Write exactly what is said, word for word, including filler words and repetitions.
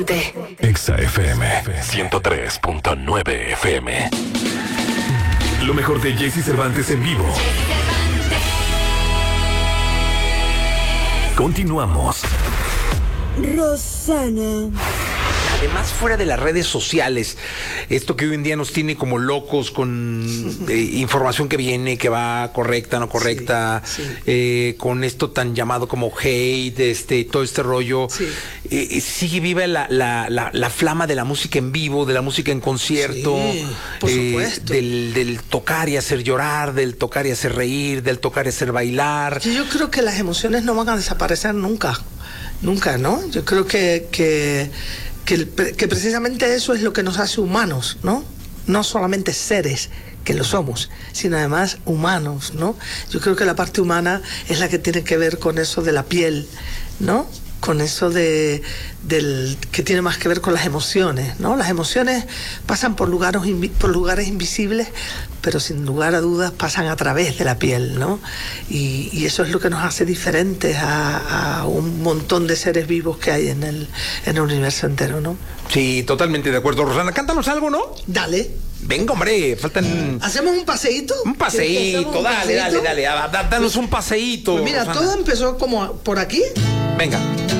Exa F M ciento tres punto nueve F M. Lo mejor de Jesse Cervantes en vivo. Continuamos. Rosana. Además, fuera de las redes sociales, esto que hoy en día nos tiene como locos con eh, información que viene, que va correcta, no correcta, sí, sí. Eh, con esto tan llamado como hate, este, todo este rollo, sí. eh, sigue viva la, la, la, la flama de la música en vivo, de la música en concierto, sí, por eh, supuesto. Del, del tocar y hacer llorar, del tocar y hacer reír, del tocar y hacer bailar. Sí, yo creo que las emociones no van a desaparecer nunca, nunca, ¿no? Yo creo que... que Que, que precisamente eso es lo que nos hace humanos, ¿no? No solamente seres, que lo somos, sino además humanos, ¿no? Yo creo que la parte humana es la que tiene que ver con eso de la piel, ¿no? Con eso de del que tiene más que ver con las emociones, ¿no? Las emociones pasan por lugares por lugares invisibles, pero sin lugar a dudas pasan a través de la piel, ¿no? Y, y eso es lo que nos hace diferentes a, a un montón de seres vivos que hay en el en el universo entero, ¿no? Sí, totalmente de acuerdo, Rosana. Cántanos algo, ¿no? Dale. Venga, hombre, faltan... ¿Hacemos un paseíto? Un paseíto, un dale, paseíto? dale, dale, dale, danos un paseíto. Pues mira, Rosana. Todo empezó como por aquí. Venga.